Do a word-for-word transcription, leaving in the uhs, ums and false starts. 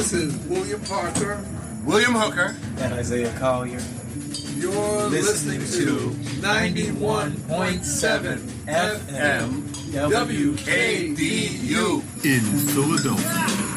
This is William Parker, William Hooker, and Isaiah Collier. You're listening, listening to ninety-one point seven F M W K D U in Philadelphia.